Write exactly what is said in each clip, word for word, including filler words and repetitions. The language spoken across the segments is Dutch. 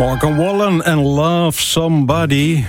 Morgan Wallen en Love Somebody.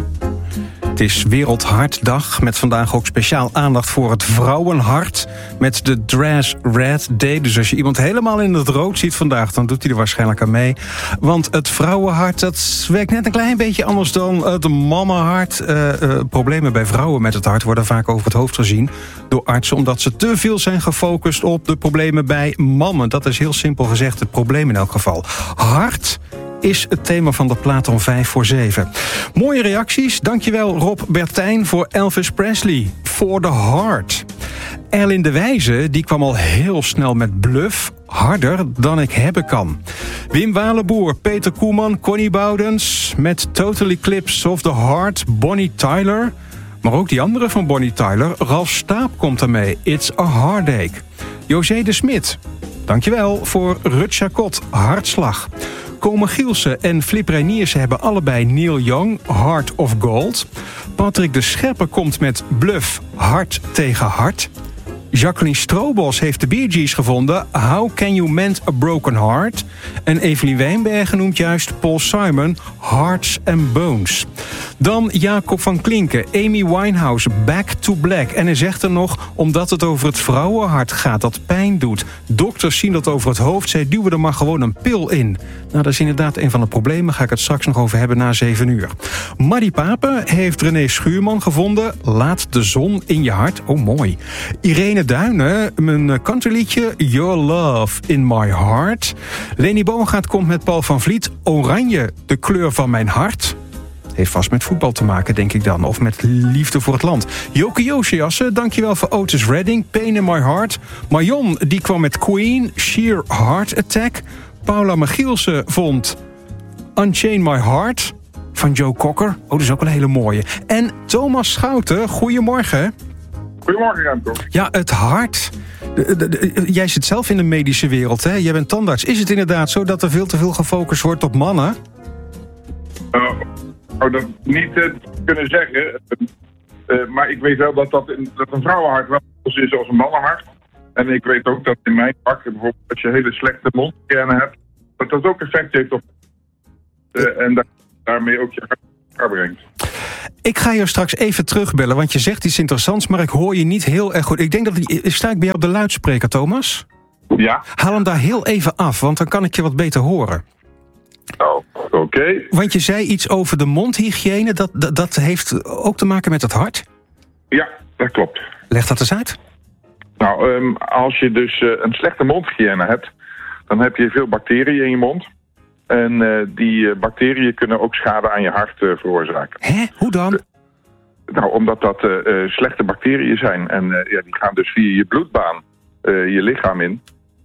Het is Wereldhartdag, met vandaag ook speciaal aandacht voor het vrouwenhart met de Dress Red Day. Dus als je iemand helemaal in het rood ziet vandaag, dan doet hij er waarschijnlijk aan mee. Want het vrouwenhart, dat werkt net een klein beetje anders dan het mannenhart. Uh, uh, problemen bij vrouwen met het hart worden vaak over het hoofd gezien door artsen, omdat ze te veel zijn gefocust op de problemen bij mannen. Dat is heel simpel gezegd het probleem in elk geval. Hart is het thema van de plaat om vijf voor zeven. Mooie reacties. Dankjewel Rob Bertijn voor Elvis Presley. For the Heart. Erlin de Wijze die kwam al heel snel met Bluff. Harder dan ik hebben kan. Wim Walenboer, Peter Koeman, Connie Boudens met Total Eclipse of the Heart, Bonnie Tyler. Maar ook die andere van Bonnie Tyler, Ralf Staap komt ermee. It's a Heartache. José de Smit. Dankjewel voor Rut Chacot, Hartslag. Komen Gielsen en Flip Reiniersen hebben allebei Neil Young, Heart of Gold. Patrick de Schepper komt met Bluff, Hart tegen Hart. Jacqueline Strobos heeft de Bee Gees gevonden, How Can You Mend a Broken Heart. En Evelien Wijnbergen noemt juist Paul Simon, Hearts and Bones. Dan Jacob van Klinken, Amy Winehouse, Back to Black. En hij zegt er nog, omdat het over het vrouwenhart gaat dat pijn doet. Dokters zien dat over het hoofd, zij duwen er maar gewoon een pil in. Nou, dat is inderdaad een van de problemen, ga ik het straks nog over hebben na zeven uur. Maddie Papen heeft René Schuurman gevonden, Laat de zon in je hart. Oh, mooi. Irene Duinen, mijn countryliedje Your Love in My Heart. Leni Boomgaard komt met Paul van Vliet, Oranje, de kleur van mijn hart. Heeft vast met voetbal te maken, denk ik dan. Of met liefde voor het land. Joke Josiassen, dankjewel voor Otis Redding, Pain in My Heart. Marion, die kwam met Queen, Sheer Heart Attack. Paula Michielsen vond Unchain My Heart van Joe Cocker. Oh, dat is ook wel een hele mooie. En Thomas Schouten, goedemorgen. Goedemorgen, Remco. Ja, het hart. De, de, de, jij zit zelf in de medische wereld, hè? Jij bent tandarts. Is het inderdaad zo dat er veel te veel gefocust wordt op mannen? Uh, ik zou dat niet uh, kunnen zeggen. Uh, maar ik weet wel dat, dat, in, dat een vrouwenhart wel anders is als een mannenhart. En ik weet ook dat in mijn hart, bijvoorbeeld als je hele slechte mondhygiëne hebt, dat dat ook effect heeft op uh, en da- daarmee ook je hart brengt. Ik ga je straks even terugbellen, want je zegt iets interessants, maar ik hoor je niet heel erg goed. Ik denk dat ik, sta ik bij jou op de luidspreker, Thomas? Ja. Haal hem daar heel even af, want dan kan ik je wat beter horen. Oh, oké. Okay. Want je zei iets over de mondhygiëne, dat, dat, dat heeft ook te maken met het hart? Ja, dat klopt. Leg dat eens uit. Nou, um, als je dus uh, een slechte mondhygiëne hebt, dan heb je veel bacteriën in je mond. En uh, die uh, bacteriën kunnen ook schade aan je hart uh, veroorzaken. Hè? Hoe dan? Uh, nou, omdat dat uh, uh, slechte bacteriën zijn. En uh, ja, die gaan dus via je bloedbaan uh, je lichaam in.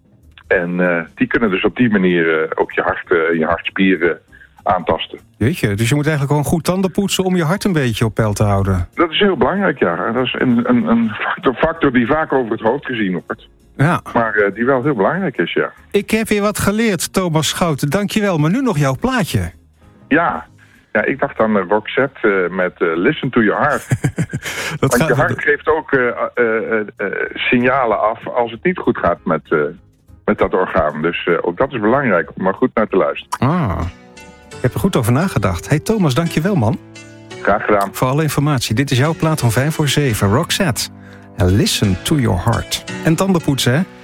En uh, die kunnen dus op die manier uh, ook je hart, uh, je hartspieren aantasten. Weet je, dus je moet eigenlijk gewoon goed tanden poetsen om je hart een beetje op peil te houden. Dat is heel belangrijk, ja. Dat is een, een, een factor, factor die vaak over het hoofd gezien wordt. Ja. Maar uh, die wel heel belangrijk is, ja. Ik heb weer wat geleerd, Thomas Schouten. Dankjewel, maar nu nog jouw plaatje. Ja, ja ik dacht aan uh, Roxette uh, met uh, Listen to Your Heart. dat Want gaat... je hart geeft ook uh, uh, uh, uh, signalen af als het niet goed gaat met, uh, met dat orgaan. Dus uh, ook dat is belangrijk om maar goed naar te luisteren. Ah, ik heb er goed over nagedacht. Hey Thomas, dankjewel man. Graag gedaan. Voor alle informatie. Dit is jouw plaat van vijf voor zeven. Roxette. And Listen to Your Heart. En tandenpoetsen, hè?